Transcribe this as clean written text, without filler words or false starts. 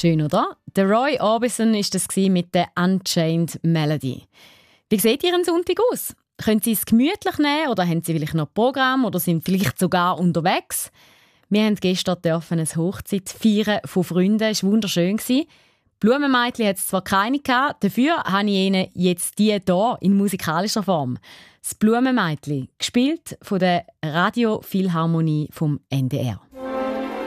Schön, oder? Der Roy Orbison war das mit der Unchained Melody. Wie sieht Ihren Sonntag aus? Können Sie es gemütlich nehmen oder haben Sie vielleicht noch Programm oder sind vielleicht sogar unterwegs? Wir haben gestern eine Hochzeit feiern von Freunden. Es war wunderschön. Blumenmädchen hat es zwar keine gehabt, dafür habe ich Ihnen jetzt die hier in musikalischer Form. Das Blumenmädchen, gespielt von der Radiophilharmonie vom NDR.